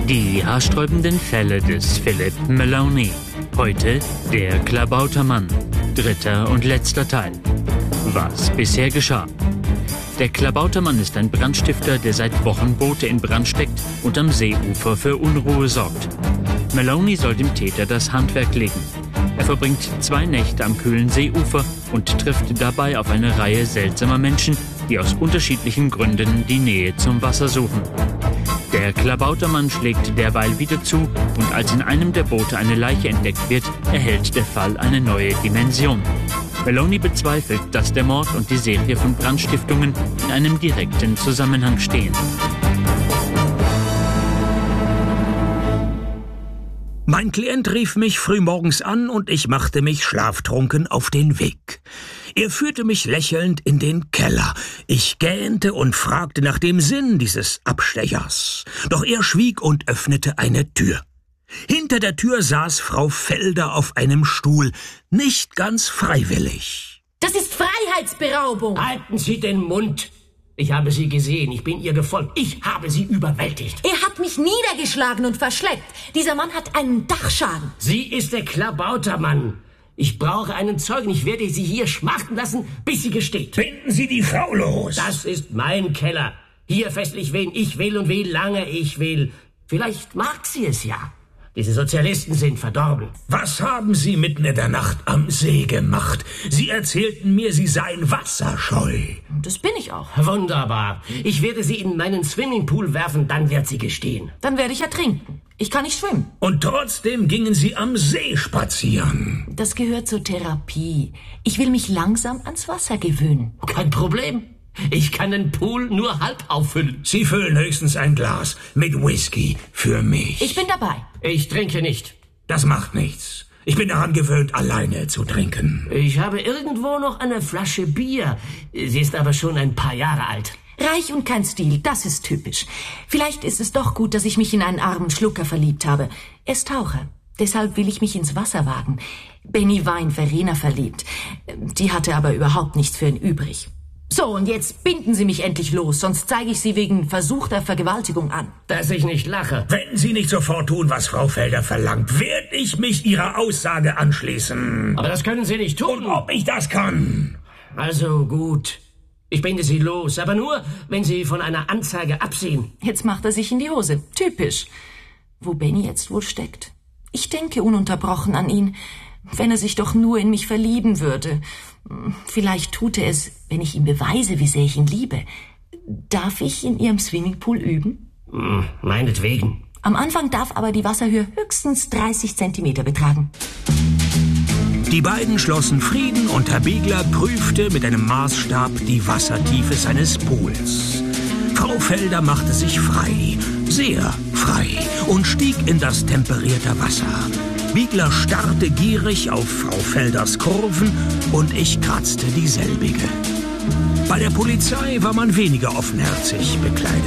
Die haarsträubenden Fälle des Philip Maloney. Heute der Klabautermann. 3. und letzter Teil. Was bisher geschah. Der Klabautermann ist ein Brandstifter, der seit Wochen Boote in Brand steckt und am Seeufer für Unruhe sorgt. Maloney soll dem Täter das Handwerk legen. Er verbringt 2 Nächte am kühlen Seeufer und trifft dabei auf eine Reihe seltsamer Menschen, die aus unterschiedlichen Gründen die Nähe zum Wasser suchen. Der Klabautermann schlägt derweil wieder zu und als in einem der Boote eine Leiche entdeckt wird, erhält der Fall eine neue Dimension. Maloney bezweifelt, dass der Mord und die Serie von Brandstiftungen in einem direkten Zusammenhang stehen. Mein Klient rief mich frühmorgens an und ich machte mich schlaftrunken auf den Weg. Er führte mich lächelnd in den Keller. Ich gähnte und fragte nach dem Sinn dieses Abstechers. Doch er schwieg und öffnete eine Tür. Hinter der Tür saß Frau Felder auf einem Stuhl, nicht ganz freiwillig. Das ist Freiheitsberaubung! Halten Sie den Mund! Ich habe Sie gesehen, ich bin ihr gefolgt, ich habe Sie überwältigt. Er hat mich niedergeschlagen und verschleppt. Dieser Mann hat einen Dachschaden. Sie ist der Klabautermann. Ich brauche einen Zeugen, ich werde Sie hier schmachten lassen, bis sie gesteht. Binden Sie die Frau los! Das ist mein Keller. Hier festlich, wen ich will und wie lange ich will. Vielleicht mag sie es ja. Diese Sozialisten sind verdorben. Was haben Sie mitten in der Nacht am See gemacht? Sie erzählten mir, Sie seien wasserscheu. Das bin ich auch. Wunderbar. Ich werde sie in meinen Swimmingpool werfen, dann wird sie gestehen. Dann werde ich ertrinken. Ich kann nicht schwimmen. Und trotzdem gingen Sie am See spazieren. Das gehört zur Therapie. Ich will mich langsam ans Wasser gewöhnen. Kein Problem. Ich kann den Pool nur halb auffüllen. Sie füllen höchstens ein Glas mit Whisky für mich. Ich bin dabei. Ich trinke nicht. Das macht nichts. Ich bin daran gewöhnt, alleine zu trinken. Ich habe irgendwo noch eine Flasche Bier. Sie ist aber schon ein paar Jahre alt. Reich und kein Stil, das ist typisch. Vielleicht ist es doch gut, dass ich mich in einen armen Schlucker verliebt habe. Er ist Taucher. Deshalb will ich mich ins Wasser wagen. Benny war in Verena verliebt. Die hatte aber überhaupt nichts für ihn übrig. So, und jetzt binden Sie mich endlich los, sonst zeige ich Sie wegen versuchter Vergewaltigung an. Dass ich nicht lache. Wenn Sie nicht sofort tun, was Frau Felder verlangt, werde ich mich Ihrer Aussage anschließen. Aber das können Sie nicht tun. Und ob ich das kann? Also gut. Ich binde Sie los, aber nur, wenn Sie von einer Anzeige absehen. Jetzt macht er sich in die Hose. Typisch. Wo Benny jetzt wohl steckt. Ich denke ununterbrochen an ihn. Wenn er sich doch nur in mich verlieben würde. Vielleicht tut er es, wenn ich ihm beweise, wie sehr ich ihn liebe. Darf ich in Ihrem Swimmingpool üben? Meinetwegen. Am Anfang darf aber die Wasserhöhe höchstens 30 Zentimeter betragen. Die beiden schlossen Frieden und Herr Biegler prüfte mit einem Maßstab die Wassertiefe seines Pools. Frau Felder machte sich frei, sehr frei, und stieg in das temperierte Wasser. Biegler starrte gierig auf Frau Felders Kurven und ich kratzte dieselbige. Bei der Polizei war man weniger offenherzig bekleidet.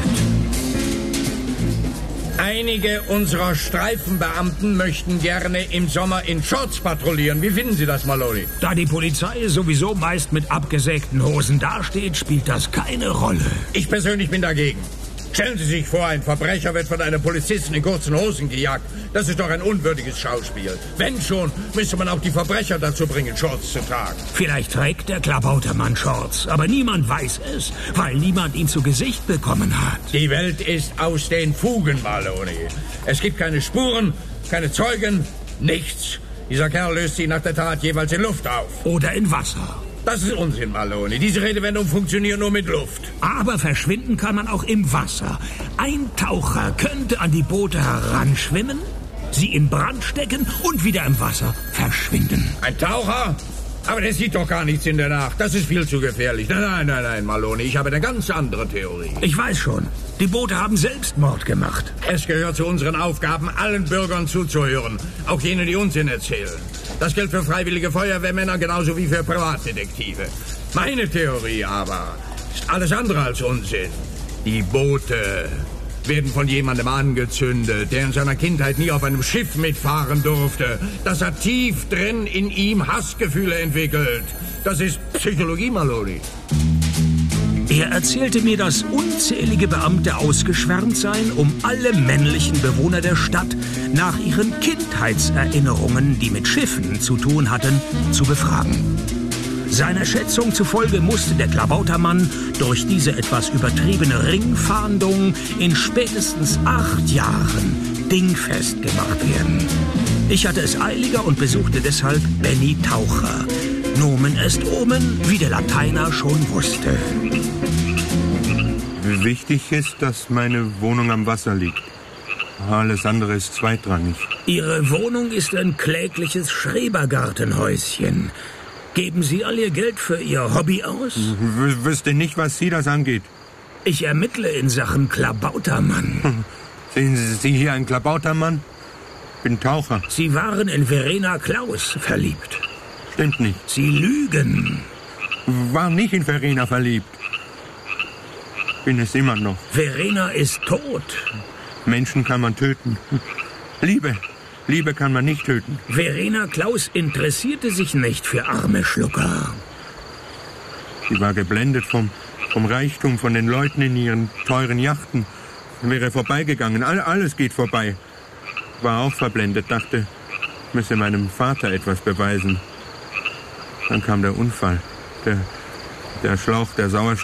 Einige unserer Streifenbeamten möchten gerne im Sommer in Shorts patrouillieren. Wie finden Sie das, Maloney? Da die Polizei sowieso meist mit abgesägten Hosen dasteht, spielt das keine Rolle. Ich persönlich bin dagegen. Stellen Sie sich vor, ein Verbrecher wird von einer Polizistin in kurzen Hosen gejagt. Das ist doch ein unwürdiges Schauspiel. Wenn schon, müsste man auch die Verbrecher dazu bringen, Shorts zu tragen. Vielleicht trägt der Klabautermann Shorts, aber niemand weiß es, weil niemand ihn zu Gesicht bekommen hat. Die Welt ist aus den Fugen, Maloney. Es gibt keine Spuren, keine Zeugen, nichts. Dieser Kerl löst sie nach der Tat jeweils in Luft auf. Oder in Wasser. Das ist Unsinn, Maloney. Diese Redewendung funktioniert nur mit Luft. Aber verschwinden kann man auch im Wasser. Ein Taucher könnte an die Boote heranschwimmen, sie in Brand stecken und wieder im Wasser verschwinden. Ein Taucher? Aber der sieht doch gar nichts in der Nacht. Das ist viel zu gefährlich. Nein, Maloney. Ich habe eine ganz andere Theorie. Ich weiß schon. Die Boote haben Selbstmord gemacht. Es gehört zu unseren Aufgaben, allen Bürgern zuzuhören. Auch jenen, die Unsinn erzählen. Das gilt für freiwillige Feuerwehrmänner genauso wie für Privatdetektive. Meine Theorie aber ist alles andere als Unsinn. Die Boote werden von jemandem angezündet, der in seiner Kindheit nie auf einem Schiff mitfahren durfte. Das hat tief drin in ihm Hassgefühle entwickelt. Das ist Psychologie, Maloney. Er erzählte mir, dass unzählige Beamte ausgeschwärmt seien, um alle männlichen Bewohner der Stadt nach ihren Kindheitserinnerungen, die mit Schiffen zu tun hatten, zu befragen. Seiner Schätzung zufolge musste der Klabautermann durch diese etwas übertriebene Ringfahndung in spätestens 8 Jahren dingfest gemacht werden. Ich hatte es eiliger und besuchte deshalb Benny Taucher. Nomen est omen, wie der Lateiner schon wusste. Wichtig ist, dass meine Wohnung am Wasser liegt. Alles andere ist zweitrangig. Ihre Wohnung ist ein klägliches Schrebergartenhäuschen. Geben Sie all Ihr Geld für Ihr Hobby aus? Wüsste nicht, was Sie das angeht. Ich ermittle in Sachen Klabautermann. Sehen Sie hier einen Klabautermann? Bin Taucher. Sie waren in Verena Klaus verliebt. Stimmt nicht. Sie lügen. War nicht in Verena verliebt. Bin es immer noch. Verena ist tot. Menschen kann man töten. Liebe kann man nicht töten. Verena Klaus interessierte sich nicht für arme Schlucker. Sie war geblendet vom Reichtum, von den Leuten in ihren teuren Yachten. Wäre vorbeigegangen. Alles geht vorbei. War auch verblendet, dachte, müsse meinem Vater etwas beweisen. Dann kam der Unfall. Der Schlauch, der Sauerstoff.